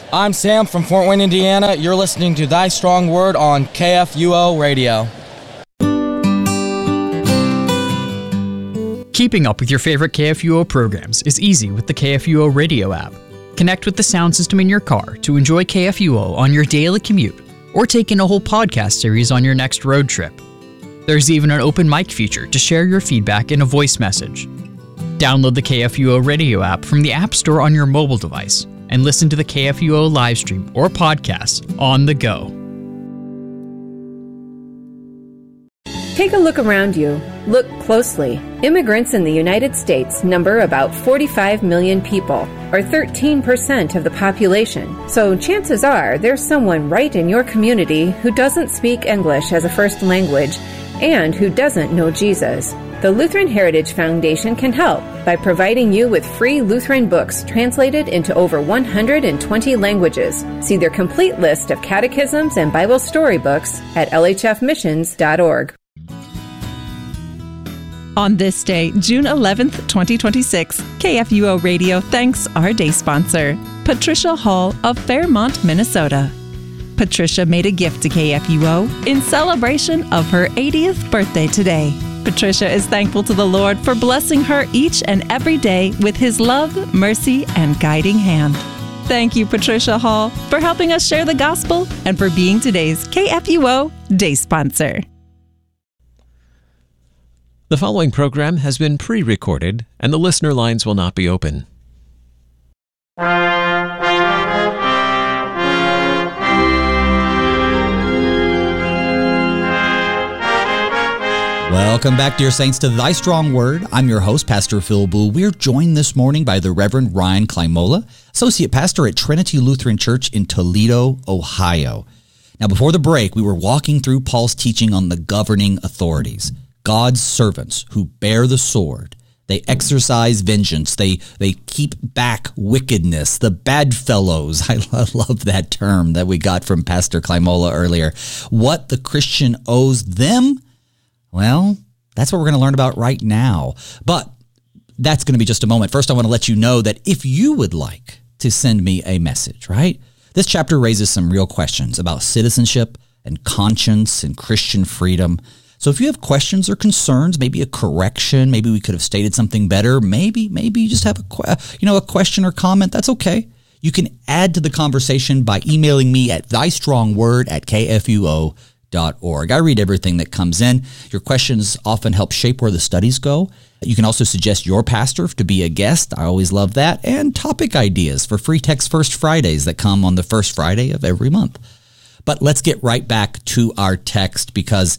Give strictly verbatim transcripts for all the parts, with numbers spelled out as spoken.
I'm Sam from Fort Wayne, Indiana. You're listening to Thy Strong Word on K F U O Radio. Keeping up with your favorite K F U O programs is easy with the K F U O Radio app. Connect with the sound system in your car to enjoy K F U O on your daily commute, or take in a whole podcast series on your next road trip. There's even an open mic feature to share your feedback in a voice message. Download the K F U O Radio app from the App Store on your mobile device and listen to the K F U O live stream or podcasts on the go. Take a look around you. Look closely. Immigrants in the United States number about forty-five million people, or thirteen percent of the population. So chances are there's someone right in your community who doesn't speak English as a first language and who doesn't know Jesus. The Lutheran Heritage Foundation can help by providing you with free Lutheran books translated into over one hundred twenty languages. See their complete list of catechisms and Bible storybooks at L H F missions dot org. On this day, June eleventh, twenty twenty-six, K F U O Radio thanks our day sponsor, Patricia Hall of Fairmont, Minnesota. Patricia made a gift to K F U O in celebration of her eightieth birthday today. Patricia is thankful to the Lord for blessing her each and every day with His love, mercy, and guiding hand. Thank you, Patricia Hall, for helping us share the gospel and for being today's K F U O day sponsor. The following program has been pre-recorded, and the listener lines will not be open. Welcome back, dear saints, to Thy Strong Word. I'm your host, Pastor Phil Boo. We're joined this morning by the Reverend Ryan Klimola, Associate Pastor at Trinity Lutheran Church in Toledo, Ohio. Now, before the break, we were walking through Paul's teaching on the governing authorities, God's servants who bear the sword. They exercise vengeance. They they keep back wickedness, the bad fellows. I love that term that we got from Pastor Klimola earlier. What the Christian owes them? Well, that's what we're going to learn about right now. But that's going to be just a moment. First, I want to let you know that if you would like to send me a message, right? This chapter raises some real questions about citizenship and conscience and Christian freedom. So if you have questions or concerns, maybe a correction, maybe we could have stated something better, maybe maybe you just have a you know a question or comment, that's okay. You can add to the conversation by emailing me at thystrongword at k f u o dot org. I read everything that comes in. Your questions often help shape where the studies go. You can also suggest your pastor to be a guest. I always love that. And topic ideas for Free Text First Fridays that come on the first Friday of every month. But let's get right back to our text, because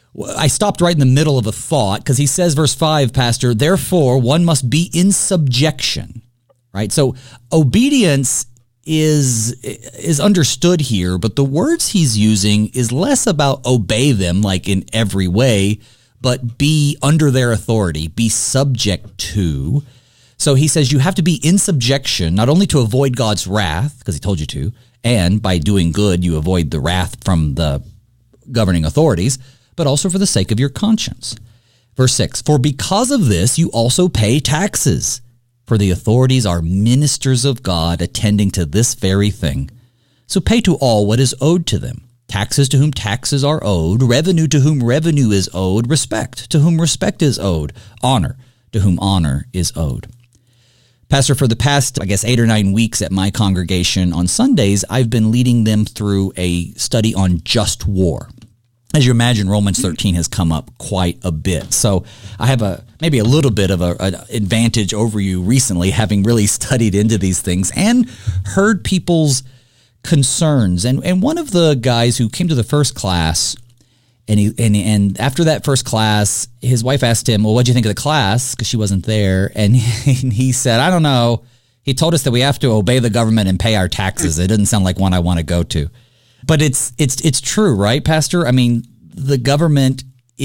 I stopped right in the middle of a thought, because he says, verse five, Pastor, therefore one must be in subjection, right? So obedience is is understood here, but the words he's using is less about obey them like in every way, but be under their authority, be subject to. So he says you have to be in subjection, not only to avoid God's wrath, because he told you to, and by doing good you avoid the wrath from the governing authorities, but also for the sake of your conscience. Verse six, for because of this you also pay taxes, for the authorities are ministers of God attending to this very thing. So pay to all what is owed to them, taxes to whom taxes are owed, revenue to whom revenue is owed, respect to whom respect is owed, honor to whom honor is owed. Pastor, for the past, I guess, eight or nine weeks at my congregation on Sundays, I've been leading them through a study on just war. As you imagine, Romans thirteen has come up quite a bit. So I have a maybe a little bit of a, an advantage over you recently, having really studied into these things and heard people's concerns. And and one of the guys who came to the first class, and he and, and after that first class, his wife asked him, well, what'd you think of the class? Because she wasn't there. And he, and he said, I don't know. He told us that we have to obey the government and pay our taxes. It doesn't sound like one I want to go to. But it's it's it's true, right, Pastor? I mean, the government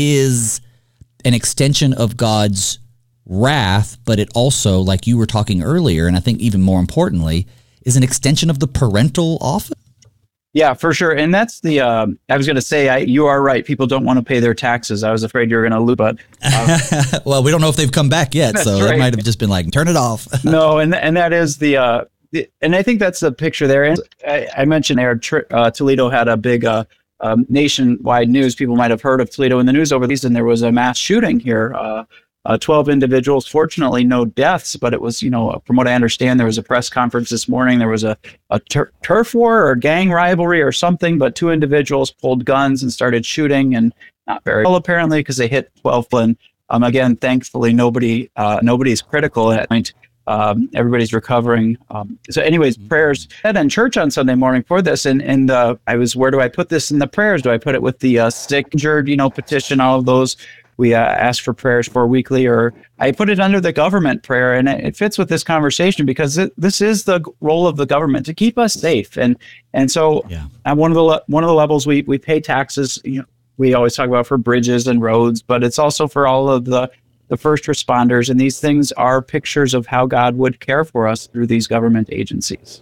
is an extension of God's wrath, but it also, like you were talking earlier, and I think even more importantly, is an extension of the parental office. Yeah, for sure. And that's the, uh, I was going to say, I, you are right. People don't want to pay their taxes. I was afraid you were going to lose, but. Uh, well, we don't know if they've come back yet, so right. It might have just been like, turn it off. No, and and that is the, uh, and I think that's the picture there. And I, I mentioned there, uh, Toledo had a big uh, um, nationwide news. People might have heard of Toledo in the news over these, and there was a mass shooting here. Uh, uh, twelve individuals, fortunately no deaths, but it was, you know, from what I understand, there was a press conference this morning. There was a, a tur- turf war or gang rivalry or something, but two individuals pulled guns and started shooting, and not very well apparently because they hit twelve. And um, again, thankfully, nobody uh, nobody's critical at that point. Um, everybody's recovering. Um, so anyways, prayers said in church on Sunday morning for this. And, and uh, I was, where do I put this in the prayers? Do I put it with the uh, sick, injured, you know, petition, all of those we uh, ask for prayers for weekly, or I put it under the government prayer? And it, it fits with this conversation because it, this is the role of the government to keep us safe. And, and so yeah. at one of the, le- one of the levels we, we pay taxes, you know, we always talk about for bridges and roads, but it's also for all of the the first responders, and these things are pictures of how God would care for us through these government agencies.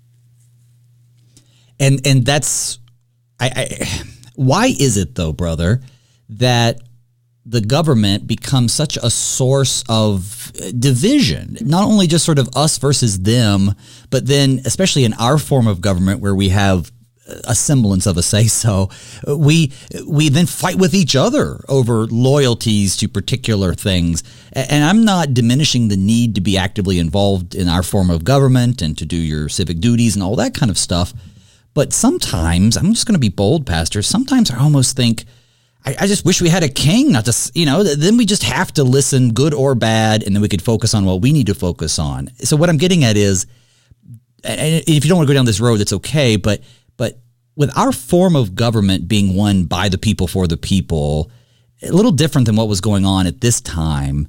And and that's, I, I why is it though, brother, that the government becomes such a source of division? Not only just sort of us versus them, but then especially in our form of government where we have a semblance of a say-so, we we then fight with each other over loyalties to particular things. And I'm not diminishing the need to be actively involved in our form of government and to do your civic duties and all that kind of stuff. But sometimes, I'm just going to be bold, Pastor, sometimes I almost think, I, I just wish we had a king, not to, you know, then we just have to listen, good or bad, and then we could focus on what we need to focus on. So what I'm getting at is, and if you don't want to go down this road, that's okay, but But with our form of government being one by the people for the people, a little different than what was going on at this time,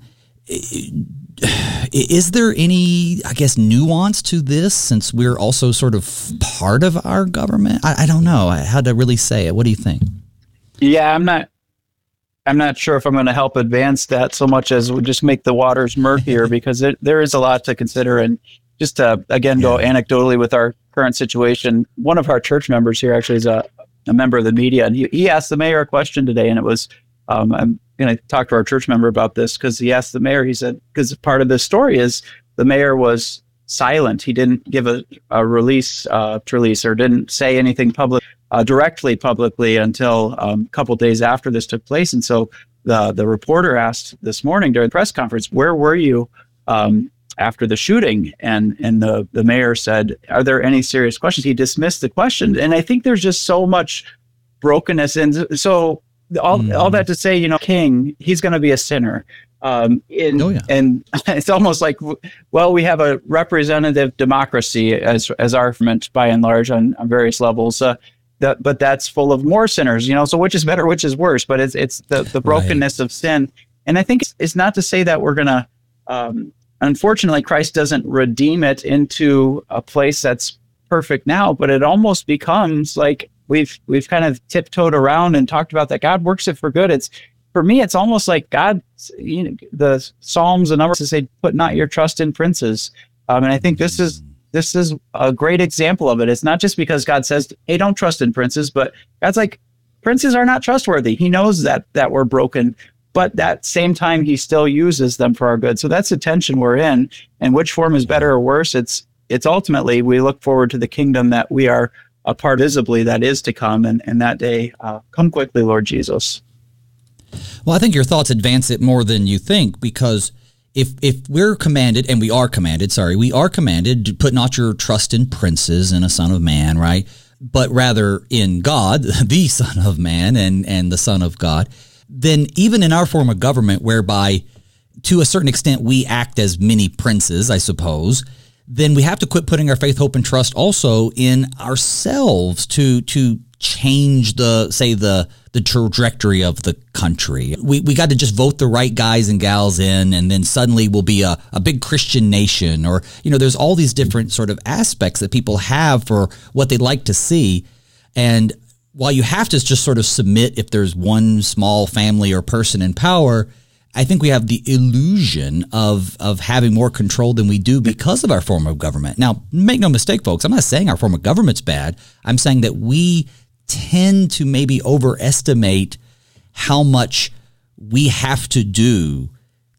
is there any, I guess, nuance to this since we're also sort of part of our government? I, I don't know how to really say it. What do you think? Yeah, I'm not I'm not sure if I'm going to help advance that so much as we'll just make the waters murkier because it, there is a lot to consider. And just to, again, go yeah. anecdotally with our current situation, one of our church members here actually is a, a member of the media, and he, he asked the mayor a question today, and it was, um, I'm going to talk to our church member about this because he asked the mayor, he said, because part of this story is the mayor was silent. He didn't give a, a release uh, to release or didn't say anything public, uh, directly publicly until um, a couple days after this took place. And so the, the reporter asked this morning during the press conference, where were you um, after the shooting? And and the, the mayor said, are there any serious questions? He dismissed the question. And I think there's just so much brokenness. And so all, mm. all that to say, you know, King, he's going to be a sinner. Um, in, oh, yeah. And it's almost like, well, we have a representative democracy as as our government by and large on, on various levels. Uh, that, but that's full of more sinners, you know, so which is better, which is worse? But it's it's the, the brokenness right. of sin. And I think it's, it's not to say that we're going to, um, unfortunately, Christ doesn't redeem it into a place that's perfect now, but it almost becomes like we've we've kind of tiptoed around and talked about that God works it for good. It's for me, it's almost like God, you know, the Psalms and numbers say, "Put not your trust in princes," um, and I think this is this is a great example of it. It's not just because God says, "Hey, don't trust in princes," but God's like, princes are not trustworthy. He knows that that we're broken. But at same time, he still uses them for our good. So that's the tension we're in. And which form is better or worse? It's it's ultimately, we look forward to the kingdom that we are a part visibly that is to come. And, and that day, uh, come quickly, Lord Jesus. Well, I think your thoughts advance it more than you think, because if if we're commanded, and we are commanded, sorry, we are commanded to put not your trust in princes and a son of man, right? But rather in God, the Son of Man and, and the Son of God. Then even in our form of government, whereby to a certain extent we act as mini princes, I suppose, then we have to quit putting our faith, hope, and trust also in ourselves to to change the, say, the the trajectory of the country. We we got to just vote the right guys and gals in, and then suddenly we'll be a, a big Christian nation. Or, you know, there's all these different sort of aspects that people have for what they'd like to see. And while you have to just sort of submit if there's one small family or person in power, I think we have the illusion of of having more control than we do because of our form of government. Now, make no mistake, folks, I'm not saying our form of government's bad. I'm saying that we tend to maybe overestimate how much we have to do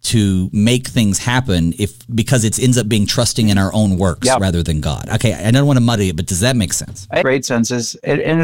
to make things happen if because it ends up being trusting in our own works Yep. rather than God. Okay, I don't want to muddy it, but does that make sense? Great senses. And, and